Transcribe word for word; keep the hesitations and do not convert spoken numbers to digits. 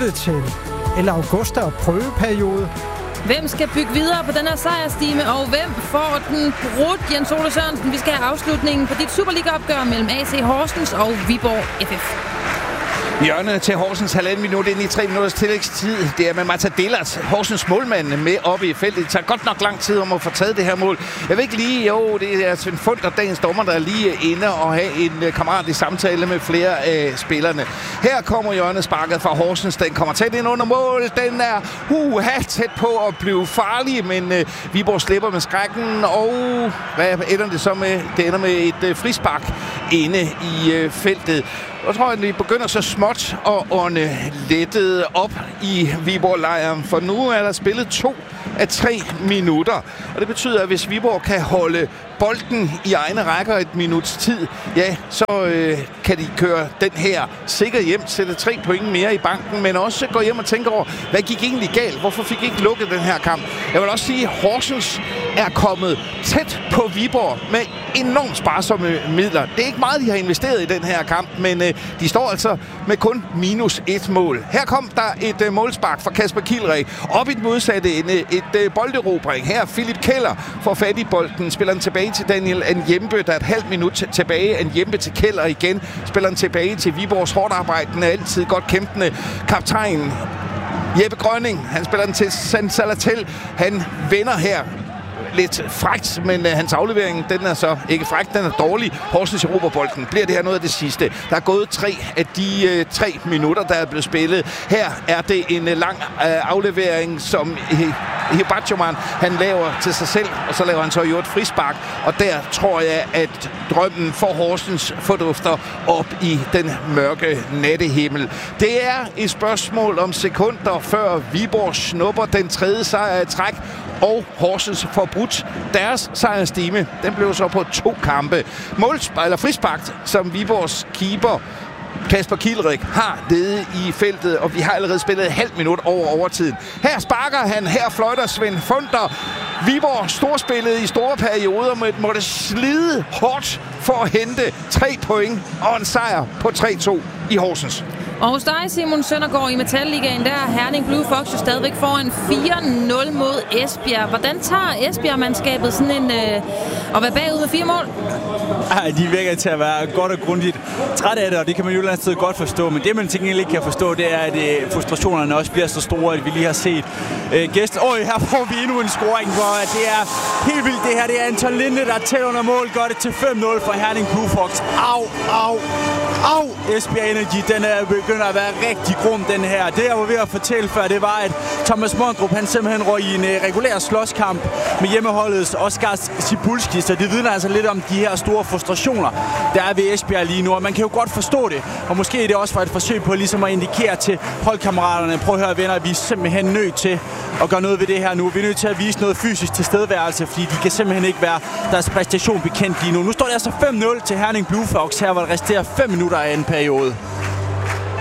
blevet til El Augusta og prøveperiode. Hvem skal bygge videre på den her sejrstime, og hvem får den brudt? Jens Ole Sørensen, vi skal have afslutningen på dit Superliga-opgør mellem A C Horsens og Viborg F F. Hjørnet til Horsens halvanden minut ind i tre minutters tillægstid. Det er med Marta Dillert, Horsens målmand, med oppe i feltet. Det tager godt nok lang tid om at få taget det her mål. Jeg ved ikke lige, jo, det er Svend Fund og dagens dommer, der er lige inde og have en kammerat i samtale med flere af spillerne. Her kommer hjørnet sparket fra Horsens. Den kommer tæt ind under mål. Den er uha tæt på at blive farlig, men øh, Viborg slipper med skrækken. Og hvad ender det så med? Det ender med et øh, frispark inde i øh, feltet. Jeg tror, at vi begynder så småt at ånde lettet op i Viborg-lejren, for nu er der spillet to af tre minutter. Og det betyder, at hvis Viborg kan holde bolden i egne rækker et minuts tid, ja, så øh, kan de køre den her sikkert hjem, sætte tre point mere i banken, men også gå hjem og tænke over, hvad gik egentlig galt? Hvorfor fik I ikke lukket den her kamp? Jeg vil også sige, at Horsens er kommet tæt på Viborg med enormt sparsomme midler. Det er ikke meget, de har investeret i den her kamp, men øh, de står altså med kun minus et mål. Her kom der et øh, målspark fra Kasper Kielrich. Op i den modsatte ende, et øh, bolderobring. Her Philip Keller får fat i bolden, spiller den tilbage til Daniel Njembe. Der er et halvt minut tilbage. Njembe til Keller igen. Spiller den tilbage til Viborgs hårdt arbejdende, altid godt kæmpende kaptajn Jeppe Grønning. Han spiller den til San Salatel. Han vender her lidt frækt, men øh, hans aflevering, den er så ikke frækt, den er dårlig. Horsens Europabolden. Bliver det her noget af det sidste? Der er gået tre af de øh, tre minutter, der er blevet spillet. Her er det en øh, lang øh, aflevering, som Hibachoman, han laver til sig selv, og så laver han så jo et frispark, og der tror jeg, at drømmen for Horsens fordufter op i den mørke nattehimmel. Det er et spørgsmål om sekunder, før Viborg snupper den tredje sejr i træk, og Horsens får brudt deres sejrstime. Den blev så på to kampe. Målspark, eller frispark, som Viborgs keeper Kasper Kielrich har nede i feltet, og vi har allerede spillet et halvt minut over overtiden. Her sparker han, her fløjter Svend Funder. Viborg storspillet i store perioder, men måtte slide hårdt for at hente tre point og en sejr på tre to i Horsens. Og hos dig, Simon Søndergaard, i Metal-ligaen, der er Herning Blue Fox jo stadigvæk foran fire nul mod Esbjerg. Hvordan tager Esbjerg-mandskabet sådan en øh, at være bagud med fire mål? Ej, de virker til at være godt og grundigt træt af det, og det kan man jo et eller andet sted godt forstå. Men det, man til gengæld ikke kan forstå, det er, at øh, frustrationerne også bliver så store, at vi lige har set øh, gæsten. Øj, her får vi endnu en scoring, hvor det er helt vildt. Det her, det er Anton Linde, der tæller under mål, gør det til fem nul for Herning Blue Fox. Au, au, au! Esbjerg Energy, den er begynder at være rigtig grum, den her. Det, jeg var ved at fortælle før, det var, at Thomas Mondrup, han simpelthen røg i en uh, regulær slåskamp med hjemmeholdets Oskar Sipulski, så det vidner altså lidt om de her store frustrationer, der er ved Esbjerg lige nu, og man kan jo godt forstå det, og måske er det også for et forsøg på ligesom at indikere til holdkammeraterne, prøv at høre venner, vi er simpelthen nødt til at gøre noget ved det her nu. Vi er nødt til at vise noget fysisk tilstedeværelse, fordi de kan simpelthen ikke være deres præstation bekendt lige nu. Nu står det altså fem nul til Herning Blue Fox, her hvor der resterer fem minutter af en periode.